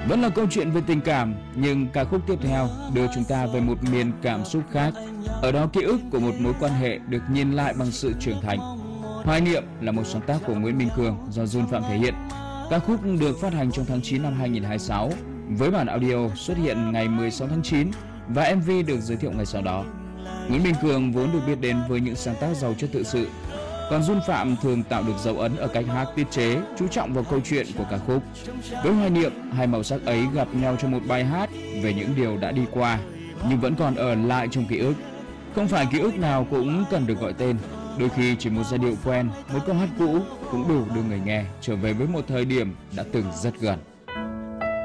Vẫn là câu chuyện về tình cảm, nhưng ca khúc tiếp theo đưa chúng ta về một miền cảm xúc khác. Ở đó ký ức của một mối quan hệ được nhìn lại bằng sự trưởng thành. Hoài niệm là một sáng tác của Nguyễn Minh Cường do Jun Phạm thể hiện. Ca khúc được phát hành trong tháng 9 năm 2026 với bản audio xuất hiện ngày 16 tháng 9 và MV được giới thiệu ngày sau đó. Nguyễn Minh Cường vốn được biết đến với những sáng tác giàu chất tự sự, còn Jun Phạm thường tạo được dấu ấn ở cách hát tiết chế, chú trọng vào câu chuyện của ca khúc. Với Hoài niệm, hai màu sắc ấy gặp nhau trong một bài hát về những điều đã đi qua nhưng vẫn còn ở lại trong ký ức. Không phải ký ức nào cũng cần được gọi tên, đôi khi chỉ một giai điệu quen, một câu hát cũ cũng đủ đưa người nghe trở về với một thời điểm đã từng rất gần.